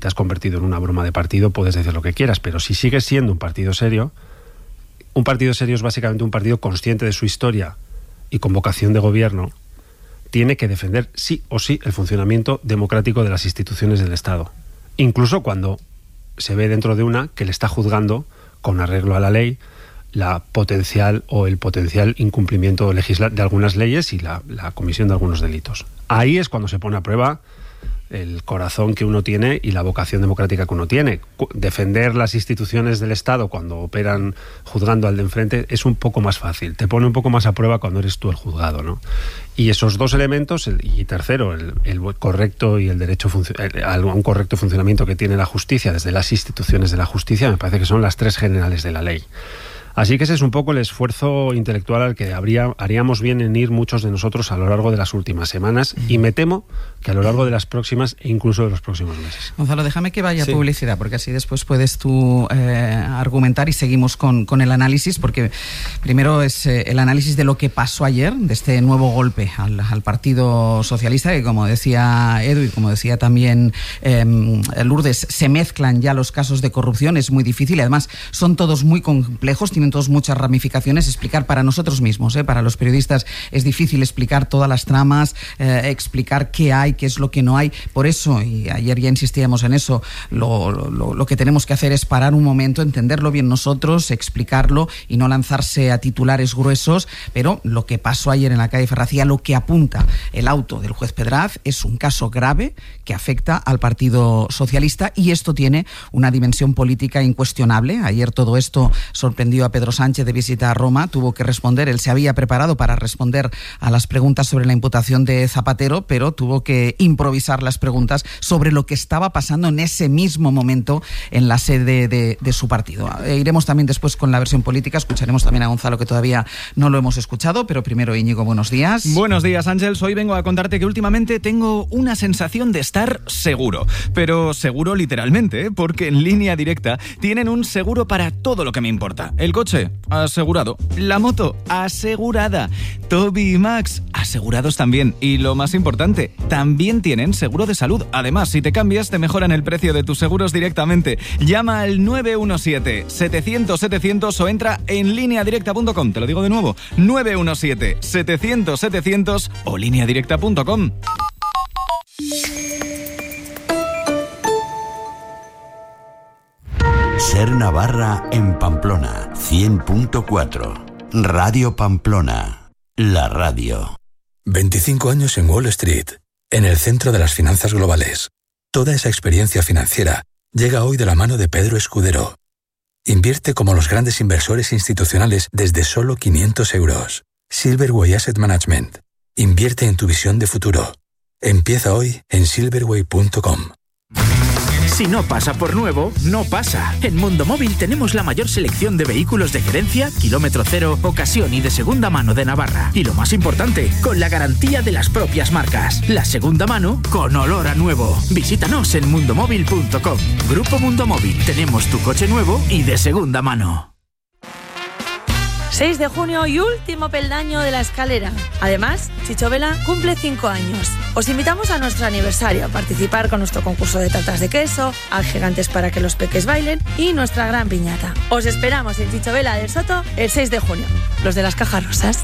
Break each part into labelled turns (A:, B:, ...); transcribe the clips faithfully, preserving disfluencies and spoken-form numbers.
A: te has convertido en una broma de partido, puedes decir lo que quieras, pero si sigues siendo un partido serio, un partido serio es básicamente un partido consciente de su historia y con vocación de gobierno, tiene que defender sí o sí el funcionamiento democrático de las instituciones del Estado, incluso cuando se ve dentro de una que le está juzgando con arreglo a la ley la potencial o el potencial incumplimiento legisla- de algunas leyes y la, la comisión de algunos delitos. Ahí es cuando se pone a prueba el corazón que uno tiene y la vocación democrática que uno tiene. Defender las instituciones del Estado cuando operan juzgando al de enfrente es un poco más fácil, te pone un poco más a prueba cuando eres tú el juzgado, ¿no? Y esos dos elementos, el, y tercero, el, el correcto y el derecho func- el, un correcto funcionamiento que tiene la justicia desde las instituciones de la justicia, me parece que son las tres generales de la ley. Así que ese es un poco el esfuerzo intelectual al que habría, haríamos bien en ir muchos de nosotros a lo largo de las últimas semanas y me temo que a lo largo de las próximas e incluso de los próximos meses.
B: Gonzalo, déjame que vaya
A: sí.
B: a publicidad, porque así después puedes tú eh, argumentar y seguimos con, con el análisis, porque primero es eh, el análisis de lo que pasó ayer, de este nuevo golpe al, al Partido Socialista, que como decía Edu y como decía también eh, Lourdes, se mezclan ya los casos de corrupción, es muy difícil y además son todos muy complejos, tienen todos muchas ramificaciones. Explicar para nosotros mismos, eh, para los periodistas, es difícil explicar todas las tramas, eh, explicar qué hay, qué es lo que no hay. Por eso, y ayer ya insistíamos en eso, lo, lo, lo que tenemos que hacer es parar un momento, entenderlo bien nosotros, explicarlo y no lanzarse a titulares gruesos, pero lo que pasó ayer en la calle Ferracía, lo que apunta el auto del juez Pedraz, es un caso grave que afecta al Partido Socialista y esto tiene una dimensión política incuestionable. Ayer todo esto sorprendió a Pedro Sánchez de visita a Roma, tuvo que responder, él se había preparado para responder a las preguntas sobre la imputación de Zapatero, pero tuvo que improvisar las preguntas sobre lo que estaba pasando en ese mismo momento en la sede de, de su partido. E iremos también después con la versión política, escucharemos también a Gonzalo, que todavía no lo hemos escuchado, pero primero Íñigo, buenos días.
C: Buenos días, Ángels. Hoy vengo a contarte que últimamente tengo una sensación de estar seguro, pero seguro literalmente, ¿eh? Porque en Línea Directa tienen un seguro para todo lo que me importa. El coche, asegurado. La moto, asegurada. Toby y Max, asegurados también. Y lo más importante, también tienen seguro de salud. Además, si te cambias, te mejoran el precio de tus seguros directamente. Llama al nueve uno siete, setecientos, setecientos o entra en línea directa punto com. Te lo digo de nuevo, nueve uno siete, setecientos, setecientos o línea directa punto com.
D: Ser Navarra en Pamplona, cien punto cuatro. Radio Pamplona, la radio.
E: veinticinco años en Wall Street, en el centro de las finanzas globales. Toda esa experiencia financiera llega hoy de la mano de Pedro Escudero. Invierte como los grandes inversores institucionales desde solo quinientos euros. Silverway Asset Management. Invierte en tu visión de futuro. Empieza hoy en silverway punto com.
F: Si no pasa por nuevo, no pasa. En Mundo Móvil tenemos la mayor selección de vehículos de gerencia, kilómetro cero, ocasión y de segunda mano de Navarra. Y lo más importante, con la garantía de las propias marcas. La segunda mano con olor a nuevo. Visítanos en mundo móvil punto com. Grupo Mundo Móvil. Tenemos tu coche nuevo y de segunda mano.
G: seis de junio y último peldaño de la escalera. Además, Chicho Vela cumple cinco años. Os invitamos a nuestro aniversario a participar con nuestro concurso de tartas de queso, al Gigantes para que los peques bailen y nuestra gran piñata. Os esperamos en Chicho Vela del Soto el seis de junio. Los de las cajas rosas.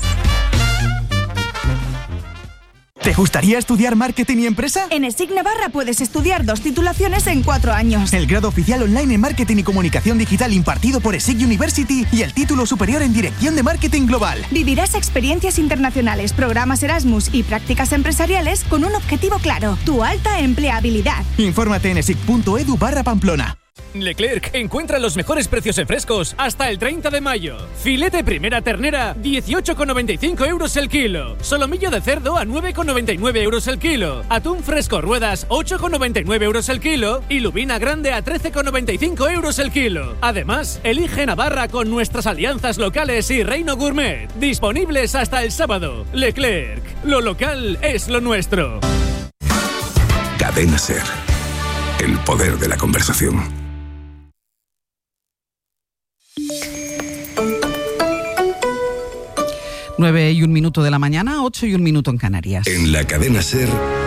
H: ¿Te gustaría estudiar marketing y empresa?
I: En ESIC Navarra puedes estudiar dos titulaciones en cuatro años.
H: El grado oficial online en marketing y comunicación digital impartido por ESIC University y el título superior en dirección de marketing global.
I: Vivirás experiencias internacionales, programas Erasmus y prácticas empresariales con un objetivo claro: tu alta empleabilidad.
H: Infórmate en esic punto edu barra Pamplona.
J: Leclerc encuentra los mejores precios en frescos hasta el treinta de mayo. Filete primera ternera, dieciocho con noventa y cinco euros el kilo. Solomillo de cerdo a nueve con noventa y nueve euros el kilo. Atún fresco ruedas, ocho con noventa y nueve euros el kilo. Y lubina grande a trece con noventa y cinco euros el kilo. Además, elige Navarra con nuestras alianzas locales y Reino Gourmet. Disponibles hasta el sábado. Leclerc, lo local es lo nuestro.
K: Cadena SER. El poder de la conversación.
B: Nueve y un minuto de la mañana, ocho y un minuto en Canarias.
K: En la Cadena SER.